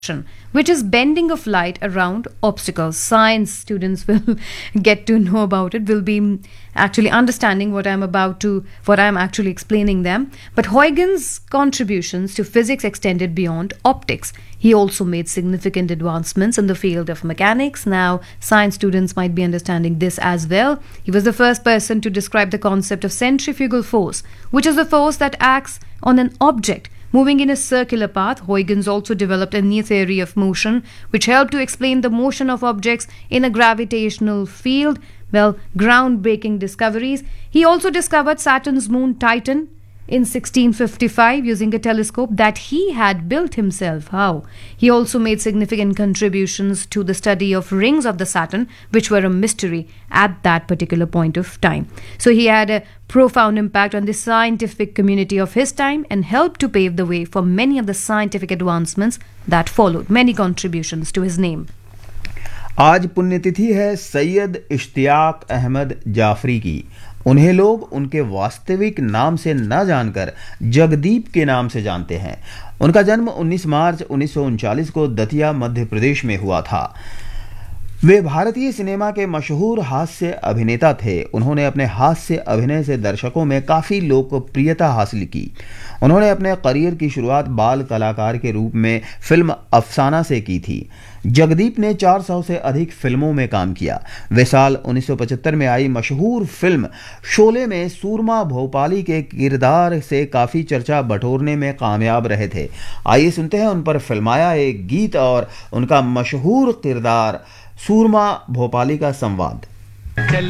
which is bending of light around obstacles. Science students will get to know about it, will be actually understanding what I'm actually explaining them. But Huygens' contributions to physics extended beyond optics. He also made significant advancements in the field of mechanics. Now, science students might be understanding this as well. He was the first person to describe the concept of centrifugal force, which is a force that acts on an object moving in a circular path. Huygens also developed a new theory of motion, which helped to explain the motion of objects in a gravitational field. Well, groundbreaking discoveries. He also discovered Saturn's moon Titan in 1655 using a telescope that he had built himself. How? He also made significant contributions to the study of rings of the Saturn, which were a mystery at that particular point of time. So he had a profound impact on the scientific community of his time and helped to pave the way for many of the scientific advancements that followed. Many contributions to his name. आज पुण्यतिथि है सैयद इश्तियाक अहमद जाफरी की। उन्हें लोग उनके वास्तविक नाम से न जानकर जगदीप के नाम से जानते हैं। उनका जन्म 19 मार्च 1939 को दतिया मध्य प्रदेश में हुआ था। वे भारतीय सिनेमा के मशहूर हास्य अभिनेता थे। उन्होंने अपने हास्य अभिनय से दर्शकों में काफ़ी लोकप्रियता हासिल की। उन्होंने अपने करियर की शुरुआत बाल कलाकार के रूप में फिल्म अफसाना से की थी। जगदीप ने 400 से अधिक फिल्मों में काम किया। वे साल 1975 में आई मशहूर फिल्म शोले में सूरमा भोपाली के किरदार से काफ़ी चर्चा बटोरने में कामयाब रहे थे। आइए सुनते हैं उन पर फिल्माया एक गीत और उनका मशहूर किरदार सूरमा भोपाली का संवाद। चल